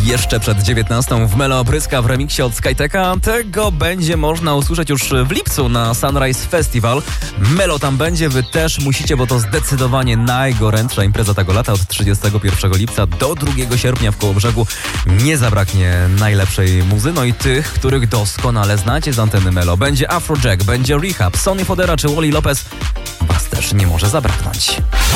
jeszcze przed 19 w Melo Pryska w remiksie od Skyteka. Tego będzie można usłyszeć już w lipcu na Sunrise Festival. Melo tam będzie, wy też musicie, bo to zdecydowanie najgorętsza impreza tego lata. Od 31 lipca do 2 sierpnia w Kołobrzegu nie zabraknie najlepszej muzy, no i tych, których doskonale znacie z anteny Melo. Będzie Afrojack, będzie Rehab, Sonny Fodera czy Wally Lopez. Was też nie może zabraknąć.